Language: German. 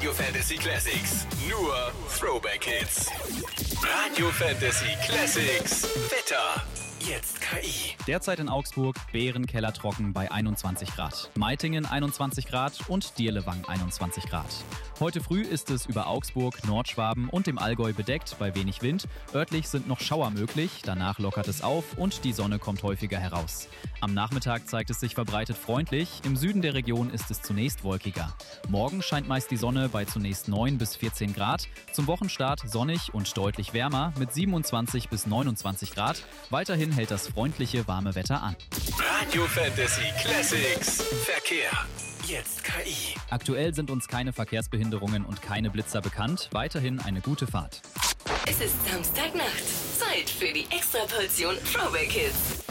Radio Fantasy Classics. Nur Throwback Hits. Radio Fantasy Classics. Wetter. Jetzt KI. Derzeit in Augsburg Bärenkeller trocken bei 21 Grad. Meitingen 21 Grad und Dierlewang 21 Grad. Heute früh ist es über Augsburg, Nordschwaben und dem Allgäu bedeckt bei wenig Wind. Örtlich sind noch Schauer möglich, danach lockert es auf und die Sonne kommt häufiger heraus. Am Nachmittag zeigt es sich verbreitet freundlich, im Süden der Region ist es zunächst wolkiger. Morgen scheint meist die Sonne bei zunächst 9 bis 14 Grad, zum Wochenstart sonnig und deutlich wärmer mit 27 bis 29 Grad. Weiterhin hält das freundliche, warme Wetter an. Radio Fantasy Classics. Verkehr. Jetzt KI. Aktuell sind uns keine Verkehrsbehinderungen und keine Blitzer bekannt. Weiterhin eine gute Fahrt. Es ist Samstagnacht. Zeit für die Extraportion Throwback Hits.